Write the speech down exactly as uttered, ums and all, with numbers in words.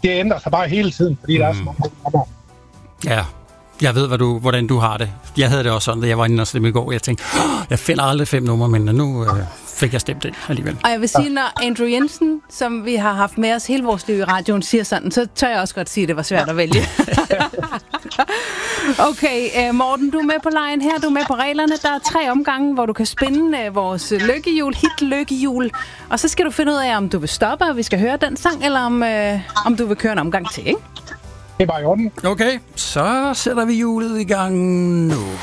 det ændrer sig bare hele tiden, fordi mm. der er så mange numre. Ja, jeg ved, hvad du, hvordan du har det. Jeg havde det også sådan, da jeg var inde og stemme i går. Jeg tænkte, jeg finder aldrig fem numre, men nu øh, fik jeg stemt ind alligevel. Og jeg vil sige, når Andrew Jensen, som vi har haft med os hele vores liv i radioen, siger sådan, så tør jeg også godt sige, at det var svært at vælge. Okay, Morten, du er med på lejen her, du er med på reglerne. Der er tre omgange, hvor du kan spinde vores lykkehjul, hit lykkehjul. Og så skal du finde ud af, om du vil stoppe, og vi skal høre den sang, eller om, øh, om du vil køre en omgang til, ikke? Det er bare i orden. Okay, så sætter vi hjulet i gang nu.